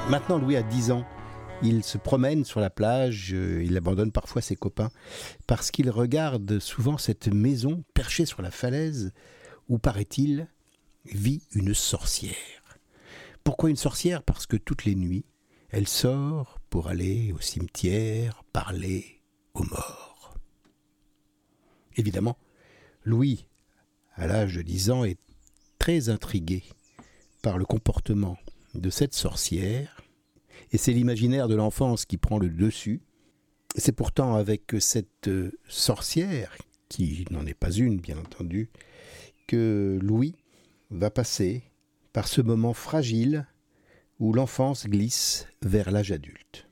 Maintenant, Louis a 10 ans. Il se promène sur la plage, il abandonne parfois ses copains, parce qu'il regarde souvent cette maison perchée sur la falaise où, paraît-il, vit une sorcière. Pourquoi une sorcière ? Parce que toutes les nuits, elle sort pour aller au cimetière parler aux morts. Évidemment, Louis, à l'âge de 10 ans, est très intrigué par le comportement de cette sorcière, et c'est l'imaginaire de l'enfance qui prend le dessus. C'est pourtant avec cette sorcière, qui n'en est pas une bien entendu, que Louis va passer par ce moment fragile où l'enfance glisse vers l'âge adulte.